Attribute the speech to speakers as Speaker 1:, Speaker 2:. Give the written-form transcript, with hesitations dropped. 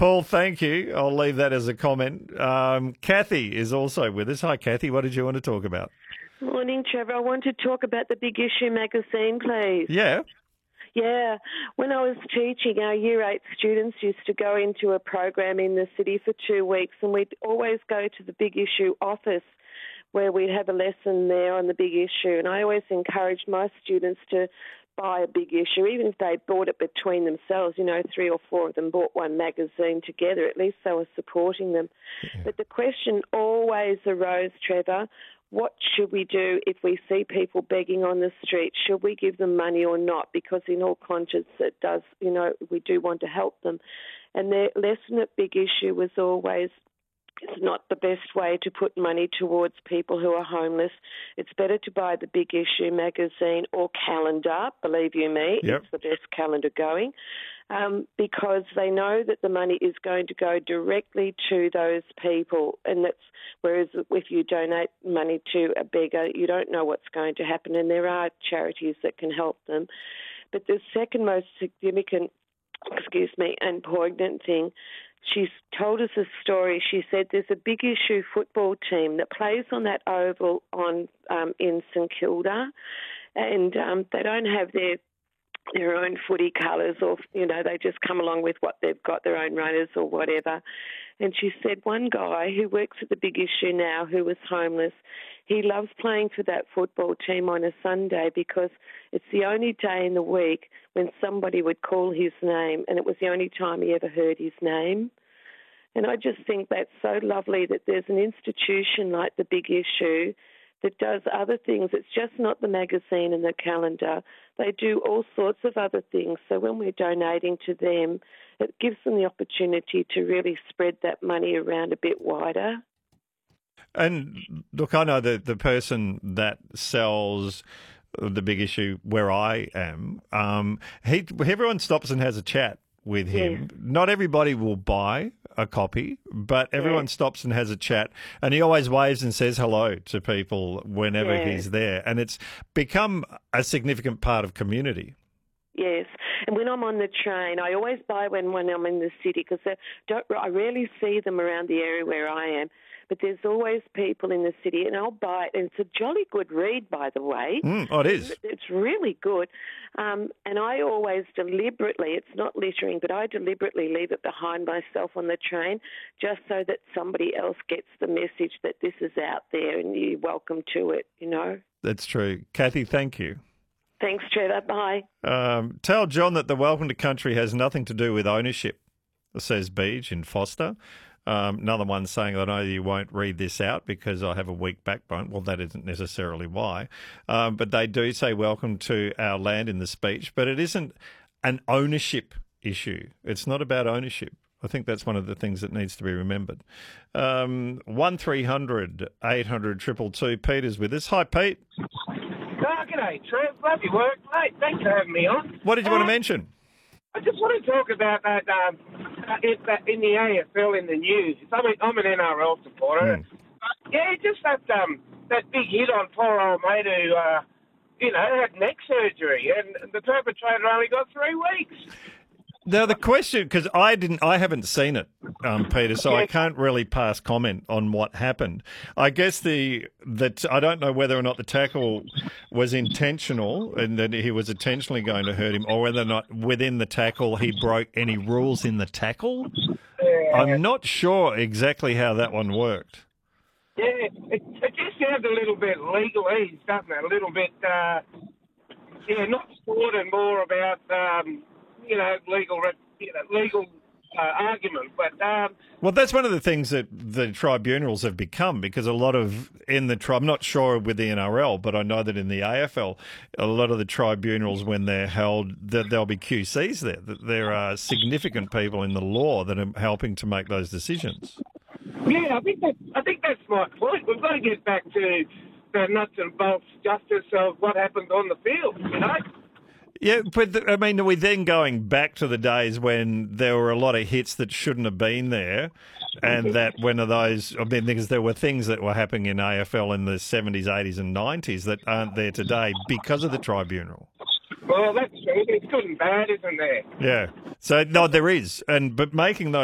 Speaker 1: Paul, thank you. I'll leave that as a comment. Kathy is also with us. Hi, Kathy. What did you want to talk about?
Speaker 2: Morning, Trevor. I want to talk about the Big Issue magazine, please.
Speaker 1: Yeah.
Speaker 2: Yeah. When I was teaching, our Year 8 students used to go into a program in the city for 2 weeks, and we'd always go to the Big Issue office where we'd have a lesson there on the Big Issue. And I always encouraged my students to buy a Big Issue, even if they bought it between themselves. 3 or 4 of them bought one magazine together. At least they were supporting them. Yeah. But the question always arose, Trevor, what should we do if we see people begging on the street? Should we give them money or not? Because in all conscience, it does, we do want to help them. And their lesson at Big Issue was always, it's not the best way to put money towards people who are homeless. It's better to buy the Big Issue magazine or calendar, believe you me.
Speaker 1: Yep.
Speaker 2: It's the best calendar going. Because they know that the money is going to go directly to those people. And whereas if you donate money to a beggar, you don't know what's going to happen. And there are charities that can help them. But the second most significant, and poignant thing, she's told us a story. She said there's a Big Issue football team that plays on that oval in St Kilda, and they don't have their own footy colours, or they just come along with what they've got, their own runners or whatever. And she said one guy who works at the Big Issue now, who was homeless, he loves playing for that football team on a Sunday because it's the only day in the week when somebody would call his name, and it was the only time he ever heard his name. And I just think that's so lovely that there's an institution like the Big Issue that does other things. It's just not the magazine and the calendar. They do all sorts of other things. So when we're donating to them, it gives them the opportunity to really spread that money around a bit wider.
Speaker 1: And look, I know that the person that sells the Big Issue where I am, everyone stops and has a chat with him. Yeah. Not everybody will buy a copy, but everyone stops and has a chat, and he always waves and says hello to people whenever he's there, and it's become a significant part of community.
Speaker 2: Yes, and when I'm on the train, I always buy when I'm in the city because I rarely see them around the area where I am. But there's always people in the city, and I'll buy it. And it's a jolly good read, by the way.
Speaker 1: It is.
Speaker 2: It's really good. And I always deliberately, it's not littering, but I deliberately leave it behind myself on the train just so that somebody else gets the message that this is out there and you're welcome to it,
Speaker 1: That's true. Kathy, thank you.
Speaker 2: Thanks, Trevor. Bye.
Speaker 1: Tell John that the Welcome to Country has nothing to do with ownership, says Beach in Foster. Another one saying, I know you won't read this out because I have a weak backbone. Well, that isn't necessarily why. But they do say welcome to our land in the speech, but it isn't an ownership issue. It's not about ownership. I think that's one of the things that needs to be remembered. 1300 800 222. Peter's with us. Hi, Pete.
Speaker 3: G'day, Trev. Love your work, mate. Thanks for having me on.
Speaker 1: What did you want to mention?
Speaker 3: I just want to talk about that in the AFL in the news. I'm an NRL supporter. Just that big hit on poor old mate who, had neck surgery, and the perpetrator only got 3 weeks.
Speaker 1: Now the question, because I haven't seen it, Peter, so I can't really pass comment on what happened. I guess that I don't know whether or not the tackle was intentional and that he was intentionally going to hurt him, or whether or not within the tackle he broke any rules in the tackle. I'm not sure exactly how that one worked.
Speaker 3: Yeah, it just sounds a little bit legalese, doesn't it? A little bit, not sport and more about. Legal argument. But
Speaker 1: well, that's one of the things that the tribunals have become, because a lot of I'm not sure with the NRL, but I know that in the AFL, a lot of the tribunals, when they're held, there'll be QCs there. That there are significant people in the law that are helping to make those decisions.
Speaker 3: Yeah, I think that's my point. We've got to get back to the nuts and bolts justice of what happens on the field.
Speaker 1: Yeah, but I mean, are we then going back to the days when there were a lot of hits that shouldn't have been there, and that when of those, because there were things that were happening in AFL in the 70s, 80s and 90s that aren't there today because of the tribunal?
Speaker 3: Well, that's true. It's good and bad, isn't there?
Speaker 1: Yeah. So, no, there is. But making those